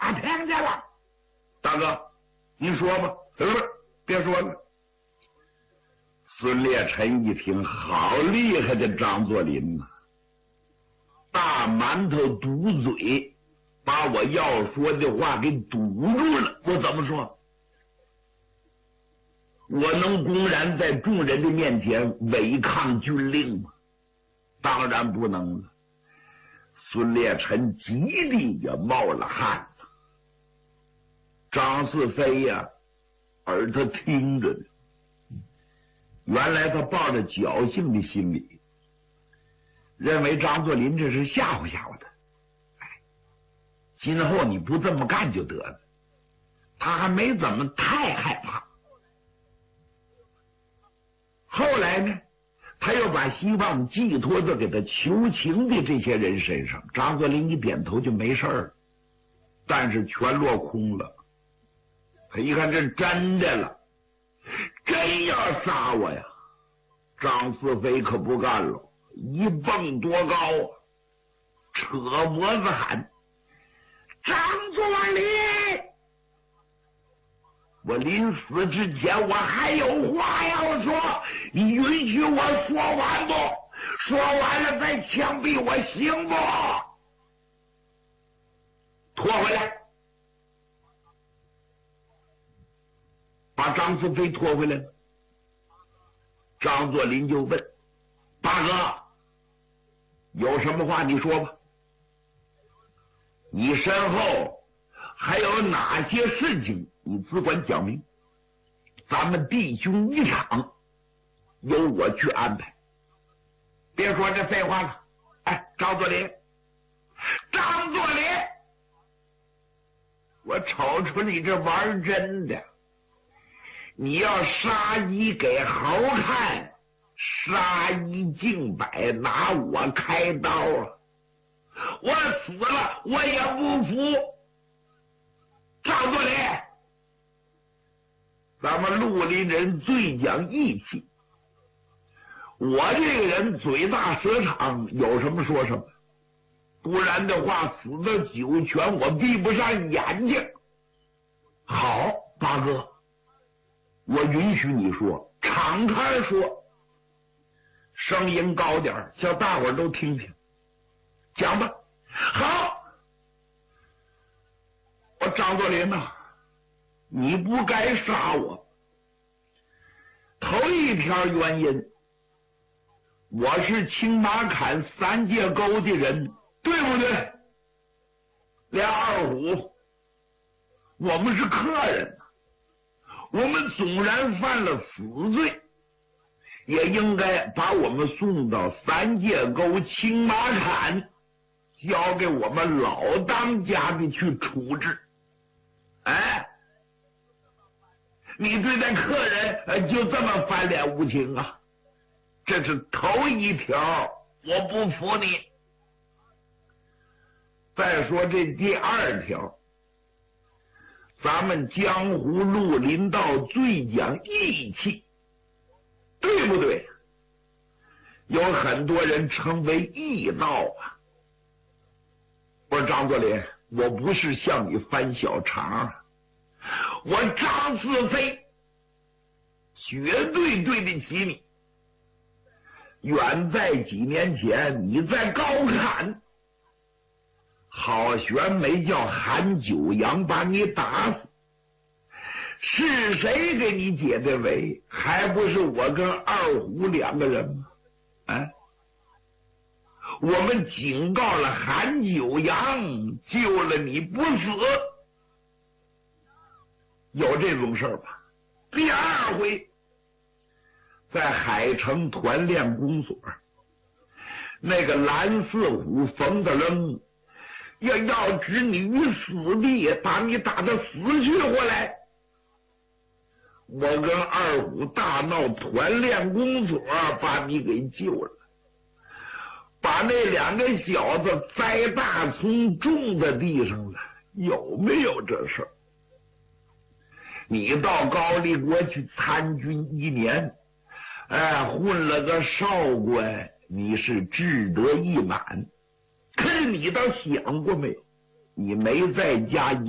打听去了。大哥，您说吧。别说了。孙烈臣一听，好厉害的张作霖呐！大馒头堵嘴，把我要说的话给堵住了。我怎么说？我能公然在众人的面前违抗军令吗？当然不能了。孙烈臣极力也冒了汗了。张四飞呀，耳朵听着呢。原来他抱着侥幸的心理，认为张作霖这是吓唬吓唬他。今后你不这么干就得了。他还没怎么太害怕。后来呢，他又把希望寄托在给他求情的这些人身上。张作霖一点头就没事了，但是全落空了。他一看这真的了，真要杀我呀！张四飞可不干了，一蹦多高啊，扯脖子喊：“张作霖！我临死之前我还有话要说，你允许我说完不？说完了再枪毙我行不？”拖回来，把张四飞拖回来了。张作霖就问：“大哥，有什么话你说吧？你身后还有哪些事情，你只管讲明。咱们弟兄一场，由我去安排。别说这废话了。哎，张作霖，张作霖，我瞅出你这玩真的。你要杀一给猴看，杀一儆百，拿我开刀啊！我死了我也不服。张作霖，咱们绿林人最讲义气，我这个人嘴大舌长，有什么说什么，不然的话死到九泉我闭不上眼睛。好，大哥，我允许你说，敞开说，声音高点，叫大伙儿都听听。讲吧。好，我张作霖呐，你不该杀我。头一条原因，我是青马坎三界沟的人，对不对？梁二虎，我们是客人，我们纵然犯了死罪，也应该把我们送到三界沟青马坎，交给我们老当家的去处置。哎，你对待客人就这么翻脸无情啊？这是头一条，我不服你。再说这第二条，咱们江湖绿林道最讲义气，对不对？有很多人称为义道啊。我说张作霖，我不是向你翻小肠，我张四飞绝对对得起你。远在几年前，你在高坎好悬没叫韩九阳把你打死，是谁给你解的围？还不是我跟二虎两个人吗？哎，我们警告了韩九阳，救了你不死，有这种事儿吧？第二回，在海城团练公所，那个蓝四虎冯德伦要置你于死地，把你打得死去活来。我跟二虎大闹团练公所，把你给救了，把那两个小子栽大葱种在地上了，有没有这事儿？你到高丽国去参军1年，哎，混了个少官，你是志得意满。可是你倒想过没有？你没在家